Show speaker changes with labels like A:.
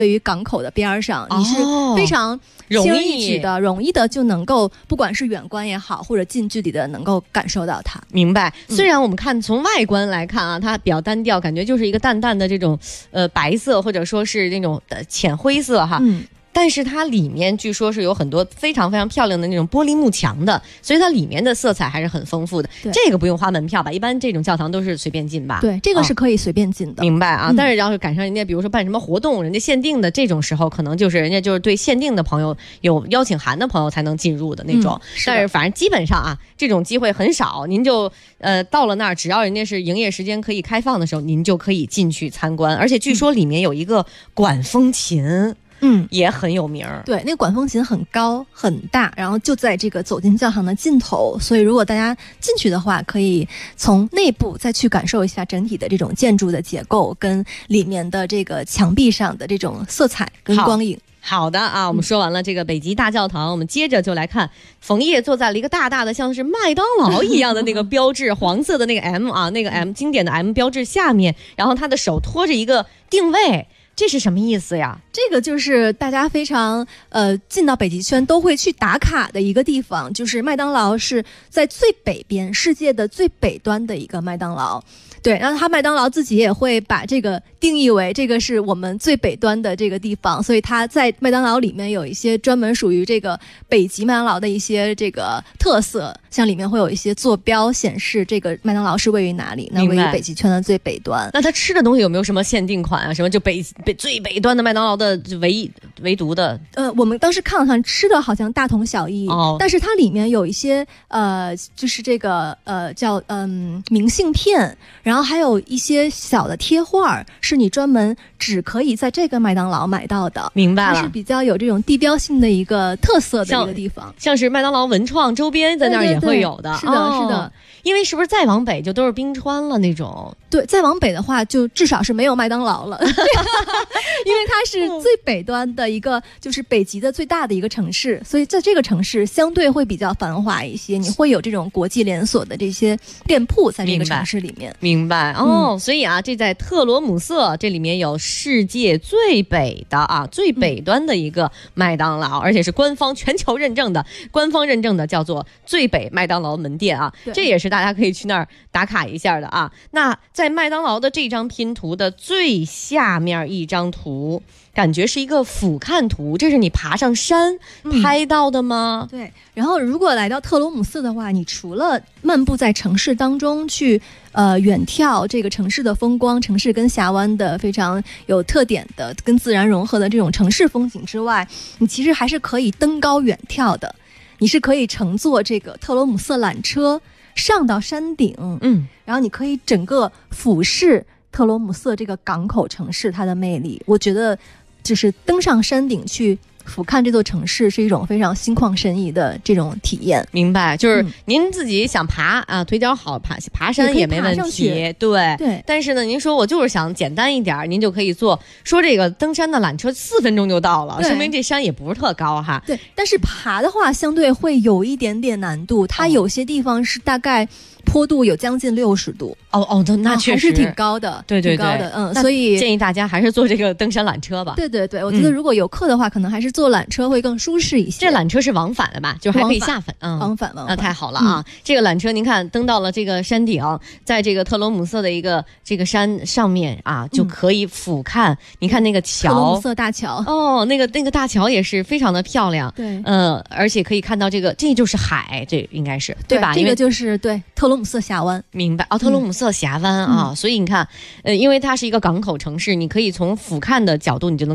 A: 位于港口的边上，你是非常轻而易举的、容易的就能够，不管是远观也好，或者近距离的能够感受到它。
B: 明白。虽然我们看从外观来看啊，它比较单调，感觉就是一个淡淡的这种白色，或者说是那种浅灰色哈。但是它里面据说是有很多非常非常漂亮的那种玻璃幕墙的，所以它里面的色彩还是很丰富的。这个不用花门票吧？一般这种教堂都是随便进吧？
A: 对，这个是可以随便进的。
B: 明白啊。但是要是赶上人家比如说办什么活动，人家限定的这种时候，可能就是人家就是对限定的朋友有邀请函的朋友才能进入的那种。但是反正基本上啊，这种机会很少。您就到了那儿，只要人家是营业时间可以开放的时候，您就可以进去参观。而且据说里面有一个管风琴。也很有名。
A: 对，那个管风琴很高很大，然后就在这个走进教堂的尽头，所以如果大家进去的话，可以从内部再去感受一下整体的这种建筑的结构跟里面的这个墙壁上的这种色彩跟光影。
B: 好的啊，我们说完了这个北极大教堂，我们接着就来看冯叶坐在了一个大大的像是麦当劳一样的那个标志黄色的那个 M 啊，那个 M 经典的 M 标志下面，然后他的手托着一个定位。这是什么意思呀？
A: 这个就是大家非常进到北极圈都会去打卡的一个地方，就是麦当劳是在最北边，世界的最北端的一个麦当劳。对，然后他麦当劳自己也会把这个定义为这个是我们最北端的这个地方，所以他在麦当劳里面有一些专门属于这个北极麦当劳的一些这个特色，像里面会有一些坐标显示这个麦当劳是位于哪里，那位于北极圈的最北端。
B: 那他吃的东西有没有什么限定款啊？什么就最北端的麦当劳的唯独的？
A: 我们当时看了看，吃的好像大同小异，但是它里面有一些就是这个叫明信片。然后还有一些小的贴画，是你专门只可以在这个麦当劳买到的。
B: 明白了，
A: 它是比较有这种地标性的一个特色的一个地方，
B: 像是麦当劳文创周边在那儿也会有的。
A: 是的，是的。
B: 因为是不是再往北就都是冰川了那种？
A: 对，再往北的话就至少是没有麦当劳了，因为它是最北端的一个，就是北极的最大的一个城市，所以在这个城市相对会比较繁华一些，你会有这种国际连锁的这些店铺在这个城市里面。
B: 明白哦，所以啊，这在特罗姆瑟，这里面有世界最北的啊最北端的一个麦当劳，而且是官方全球认证的，官方认证的叫做最北麦当劳门店啊，这也是大家可以去那儿打卡一下的啊。那在麦当劳的这张拼图的最下面一张图，感觉是一个俯瞰图，这是你爬上山拍到的吗？
A: 对。然后如果来到特罗姆瑟的话，你除了漫步在城市当中去远眺这个城市的风光，城市跟峡湾的非常有特点的跟自然融合的这种城市风景之外，你其实还是可以登高远眺的。你是可以乘坐这个特罗姆瑟缆车上到山顶，然后你可以整个俯视特罗姆瑟这个港口城市它的魅力。我觉得就是登上山顶去俯瞰这座城市是一种非常心旷神怡的这种体验。
B: 明白，就是您自己想爬啊，腿脚好爬山也没问题。对。但是呢，您说我就是想简单一点，您就可以坐说这个登山的缆车4分钟就到了，说明这山也不是特高哈。
A: 对，但是爬的话相对会有一点点难度，它有些地方是大概坡度有将近60度。
B: 那确实
A: 还是挺高的。
B: 对，
A: 挺高的。所以
B: 建议大家还是坐这个登山缆车吧。
A: 对，我觉得如果有课的话，可能还是坐缆车会更舒适一些。
B: 这缆车是往返的吧？就还可以下返。
A: 往返。
B: 那太好了啊！这个缆车您看登到了这个山顶，在这个特罗姆瑟的一个这个山上面啊，就可以俯瞰。你看那个桥，
A: 特罗姆瑟大桥。
B: 那个大桥也是非常的漂亮。
A: 对。
B: 而且可以看到这就是海，这应该是对吧？
A: 这个就是对特罗姆瑟峡湾。
B: 明白。特罗姆瑟峡湾啊，所以你看，因为它是一个港口城市，你可以从俯瞰的角度，你就能